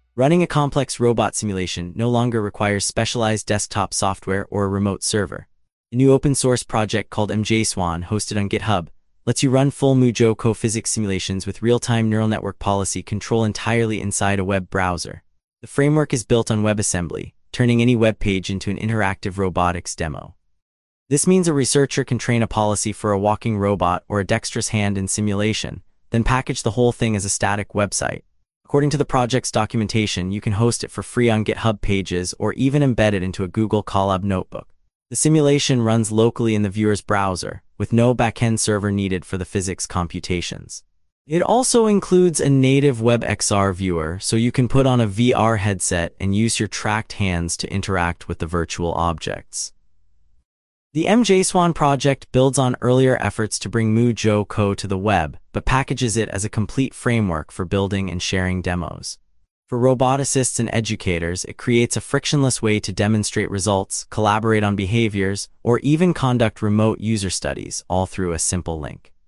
Running a complex robot simulation no longer requires specialized desktop software or a remote server. A new open-source project called MJSwan, hosted on GitHub, lets you run full MuJoCo physics simulations with real-time neural network policy control entirely inside a web browser. The framework is built on WebAssembly, turning any web page into an interactive robotics demo. This means a researcher can train a policy for a walking robot or a dexterous hand in simulation, then package the whole thing as a static website. According to the project's documentation, you can host it for free on GitHub pages or even embed it into a Google Colab notebook. The simulation runs locally in the viewer's browser, with no backend server needed for the physics computations. It also includes a native WebXR viewer, so you can put on a VR headset and use your tracked hands to interact with the virtual objects. The MJSwan project builds on earlier efforts to bring MuJoCo to the web, but packages it as a complete framework for building and sharing demos. For roboticists and educators, it creates a frictionless way to demonstrate results, collaborate on behaviors, or even conduct remote user studies, all through a simple link.